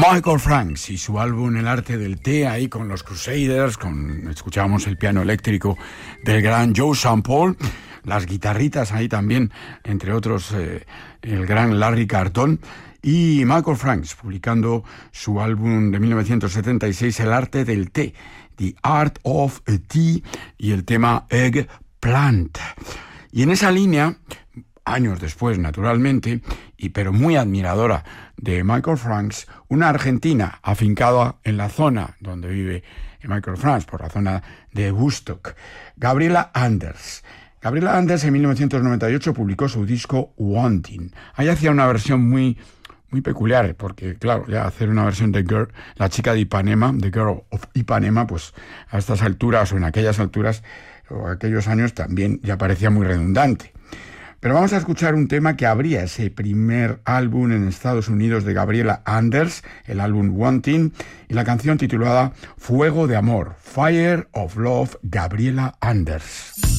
Michael Franks y su álbum El arte del té, ahí con los Crusaders, escuchábamos el piano eléctrico del gran Joe Sample, las guitarritas ahí también, entre otros el gran Larry Carlton, y Michael Franks publicando su álbum de 1976 El arte del té, The Art of a Tea, y el tema Eggplant. Y en esa línea, años después, naturalmente, pero muy admiradora de Michael Franks, una argentina afincada en la zona donde vive Michael Franks, por la zona de Woodstock, Gabriela Anders. Gabriela Anders en 1998 publicó su disco Wanting. Ahí hacía una versión muy peculiar, porque claro, ya hacer una versión de Girl, la chica de Ipanema, The Girl of Ipanema, pues a estas alturas o en aquellas alturas o aquellos años también ya parecía muy redundante. Pero vamos a escuchar un tema que abría ese primer álbum en Estados Unidos de Gabriela Anders, el álbum Wanting, y la canción titulada Fuego de Amor, Fire of Love, Gabriela Anders.